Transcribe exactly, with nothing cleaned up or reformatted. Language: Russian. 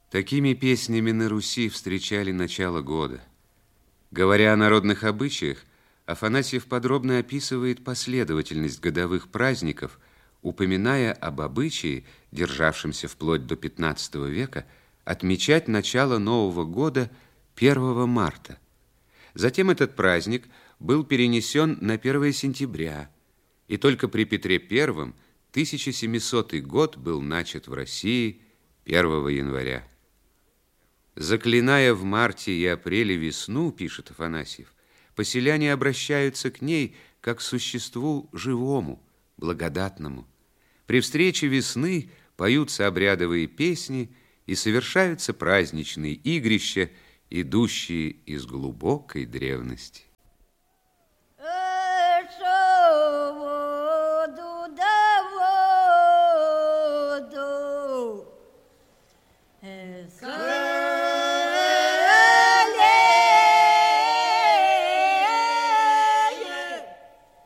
Такими песнями на Руси встречали начало года. Говоря о народных обычаях, Афанасьев подробно описывает последовательность годовых праздников, упоминая об обычае, державшемся вплоть до пятнадцатого века, отмечать начало Нового года первого марта. Затем этот праздник был перенесен на первое сентября, и только при Петре Первом тысяча семисотый год был начат в России первого января. «Заклиная в марте и апреле весну, — пишет Афанасьев, — поселяне обращаются к ней как к существу живому, благодатному. При встрече весны поются обрядовые песни и совершаются праздничные игрища, идущие из глубокой древности». Good.